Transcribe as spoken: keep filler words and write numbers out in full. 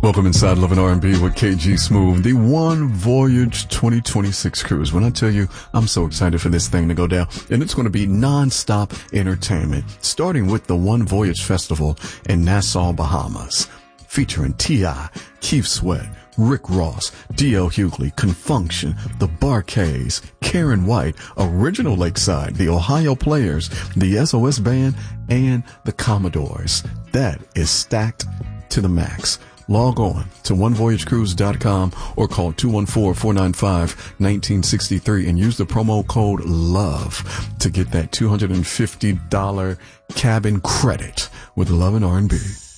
Welcome inside Love and R and B with K G Smooth, the One Voyage twenty twenty-six cruise. When I tell you, I'm so excited for this thing to go down, and it's going to be non-stop entertainment, starting with the One Voyage Festival in Nassau, Bahamas, featuring T I, Keith Sweat, Rick Ross, D L Hughley, Confunction, The Bar-Kays, Karen White, Original Lakeside, the Ohio Players, the S O S Band, and the Commodores. That is stacked to the max. Log on to one voyage cruise dot com or call two one four, four nine five, one nine six three and use the promo code LOVE to get that two hundred fifty dollars cabin credit with Love and R and B.